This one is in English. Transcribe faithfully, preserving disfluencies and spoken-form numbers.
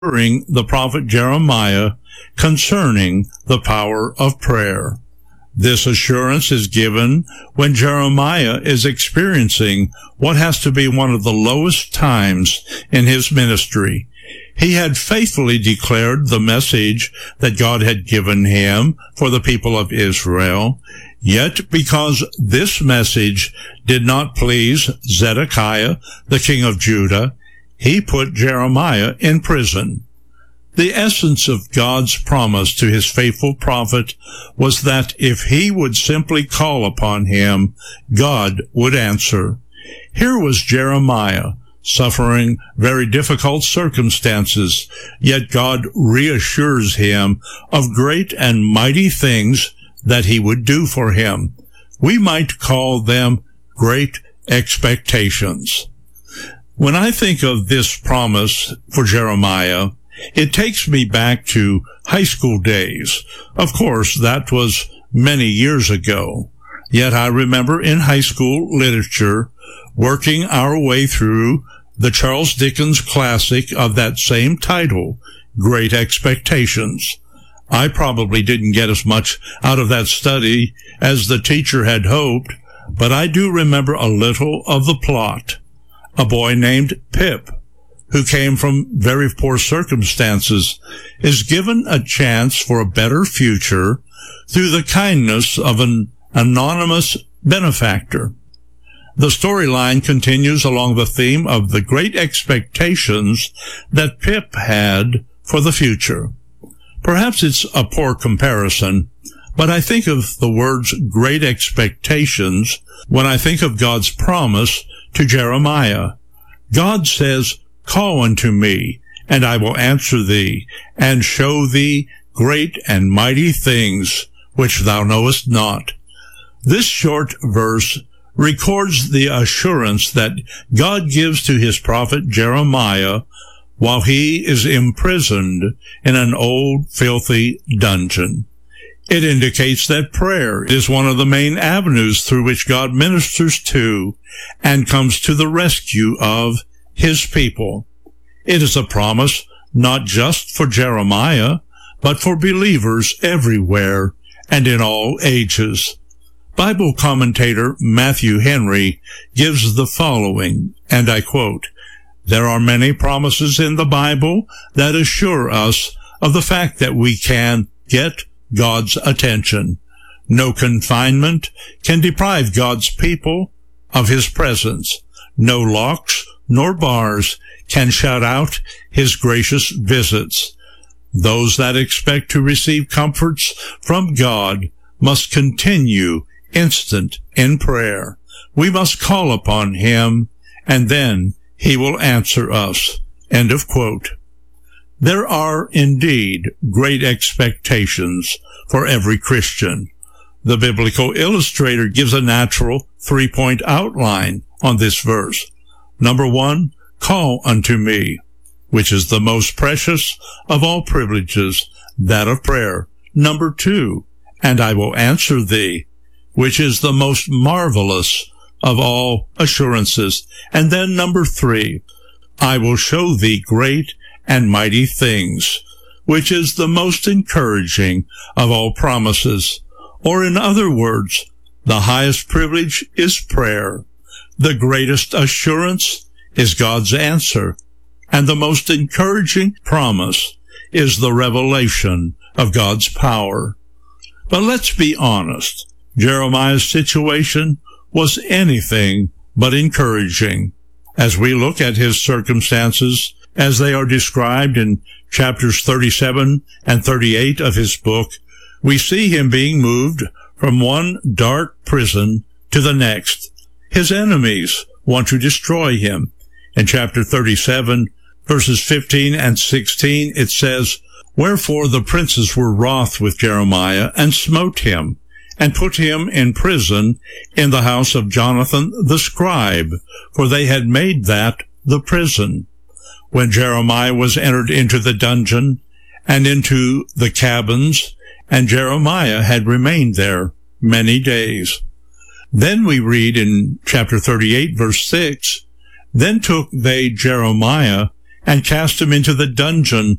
assuring the prophet Jeremiah concerning the power of prayer. This assurance is given when Jeremiah is experiencing what has to be one of the lowest times in his ministry. He had faithfully declared the message that God had given him for the people of Israel, yet because this message did not please Zedekiah, the king of Judah, he put Jeremiah in prison. The essence of God's promise to his faithful prophet was that if he would simply call upon him, God would answer. Here was Jeremiah, suffering very difficult circumstances, yet God reassures him of great and mighty things that he would do for him. We might call them great expectations. When I think of this promise for Jeremiah, it takes me back to high school days. Of course, that was many years ago. Yet I remember in high school literature working our way through the Charles Dickens classic of that same title, Great Expectations. I probably didn't get as much out of that study as the teacher had hoped, but I do remember a little of the plot. A boy named Pip, who came from very poor circumstances, is given a chance for a better future through the kindness of an anonymous benefactor. The storyline continues along the theme of the great expectations that Pip had for the future. Perhaps it's a poor comparison, but I think of the words great expectations when I think of God's promise to Jeremiah. God says, "Call unto me, and I will answer thee, and show thee great and mighty things which thou knowest not." This short verse records the assurance that God gives to his prophet Jeremiah while he is imprisoned in an old, filthy dungeon. It indicates that prayer is one of the main avenues through which God ministers to and comes to the rescue of his people. It is a promise not just for Jeremiah, but for believers everywhere and in all ages. Bible commentator Matthew Henry gives the following, and I quote, "There are many promises in the Bible that assure us of the fact that we can get God's attention. No confinement can deprive God's people of his presence. No locks nor bars can shut out his gracious visits. Those that expect to receive comforts from God must continue instant in prayer. We must call upon him, and then he will answer us." End of quote. There are indeed great expectations for every Christian. The biblical illustrator gives a natural three-point outline on this verse. Number one, call unto me, which is the most precious of all privileges, that of prayer. Number two, and I will answer thee, which is the most marvelous of all assurances. And then number three, I will show thee great and mighty things, which is the most encouraging of all promises. Or in other words, the highest privilege is prayer. The greatest assurance is God's answer. And the most encouraging promise is the revelation of God's power. But let's be honest. Jeremiah's situation was anything but encouraging. As we look at his circumstances as they are described in chapters thirty-seven and thirty-eight of his book, we see him being moved from one dark prison to the next. His enemies want to destroy him. In chapter thirty-seven, verses fifteen and sixteen, it says, "Wherefore the princes were wroth with Jeremiah, and smote him, and put him in prison in the house of Jonathan the scribe, for they had made that the prison." When Jeremiah was entered into the dungeon and into the cabins, and Jeremiah had remained there many days. Then we read in chapter thirty-eight, verse six, "Then took they Jeremiah and cast him into the dungeon